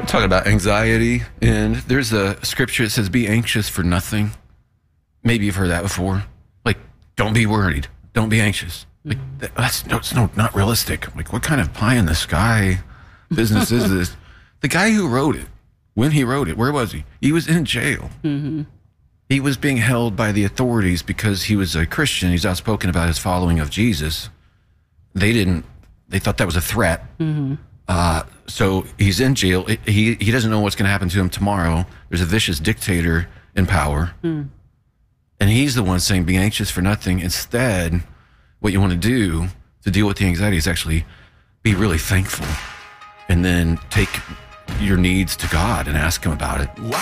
talking about anxiety, and there's a scripture that says, be anxious for nothing. Maybe you've heard that before. Like, don't be worried. Don't be anxious. Like, that's not realistic. Like, what kind of pie in the sky business is this? The guy who wrote it, when he wrote it, where was he? He was in jail. Mm-hmm. He was being held by the authorities because he was a Christian. He's outspoken about his following of Jesus. They thought that was a threat. Mm-hmm. So he's in jail. He doesn't know what's going to happen to him tomorrow. There's a vicious dictator in power. Mm. And he's the one saying, be anxious for nothing. Instead, what you want to do to deal with the anxiety is actually be really thankful and then take your needs to God and ask him about it.